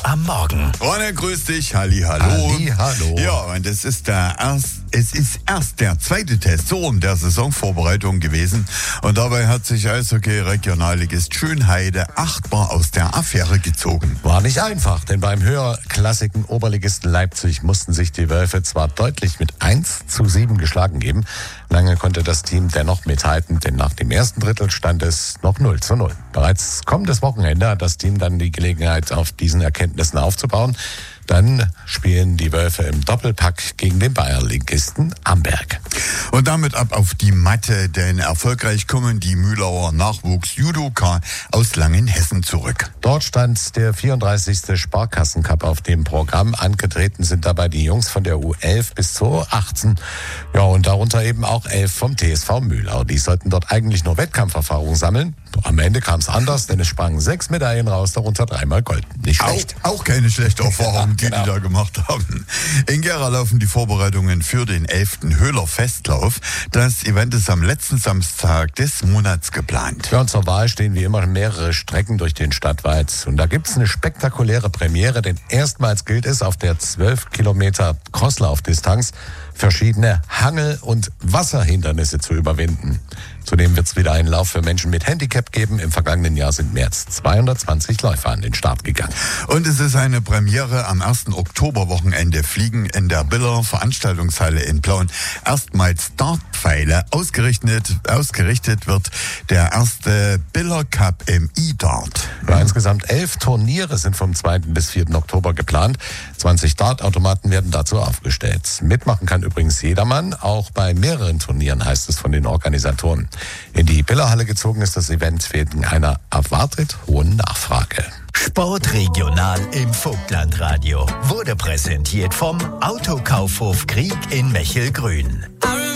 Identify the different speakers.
Speaker 1: am Morgen.
Speaker 2: Ronne, grüß dich. Hallo.
Speaker 3: Hallo.
Speaker 2: Ja, und es ist erst der zweite Test so um der Saisonvorbereitung gewesen. Und dabei hat sich Eishockey-Regionalligist Schönheide achtbar aus der Affäre gezogen.
Speaker 3: War nicht einfach, denn beim höherklassigen Oberligisten Leipzig mussten sich die Wölfe zwar deutlich mit 1:7 geschlagen geben. Lange konnte das Team dennoch mithalten, denn nach dem ersten Drittel stand es noch 0:0. Bereits kommendes Wochenende hat das Team dann die Gelegenheit, auf diesen Erkenntnissen aufzubauen. Dann spielen die Wölfe im Doppelpack gegen den Bayernligisten Amberg.
Speaker 2: Und damit ab auf die Matte, denn erfolgreich kommen die Mühlauer Nachwuchs-Judoka aus Langenhessen zurück.
Speaker 3: Dort stand der 34. Sparkassencup auf dem Programm. Angetreten sind dabei die Jungs von der U11 bis zur U18. Ja, und darunter eben auch 11 vom TSV Mühlau. Die sollten dort eigentlich nur Wettkampferfahrung sammeln. Am Ende kam es anders, denn es sprangen 6 Medaillen raus, darunter 3-mal Gold. Nicht schlecht.
Speaker 2: Auch keine schlechte Erfahrung, die da gemacht haben. In Gera laufen die Vorbereitungen für den 11. Höhler Festlauf. Das Event ist am letzten Samstag des Monats geplant.
Speaker 3: Ja, und zur Wahl stehen wie immer mehrere Strecken durch den Stadtwald. Und da gibt's eine spektakuläre Premiere, denn erstmals gilt es, auf der 12 Kilometer Crosslaufdistanz verschiedene Hangel- und Wasserhindernisse zu überwinden. Zudem wird es wieder einen Lauf für Menschen mit Handicap geben. Im vergangenen Jahr sind mehr als 220 Läufer an den Start gegangen.
Speaker 2: Und es ist eine Premiere. Am 1. Oktoberwochenende fliegen in der Biller Veranstaltungshalle in Plauen erstmals Dartpfeile. Ausgerichtet wird der erste Biller Cup im E-Dart.
Speaker 3: Ja, insgesamt 11 Turniere sind vom 2. bis 4. Oktober geplant. 20 Dartautomaten werden dazu aufgestellt. Mitmachen kann übrigens jedermann, auch bei mehreren Turnieren, heißt es von den Organisatoren. In die Billerhalle gezogen ist das Event wegen einer erwartet hohen Nachfrage.
Speaker 1: Sportregional im Vogtlandradio wurde präsentiert vom Autokaufhof Krieg in Mechelgrün.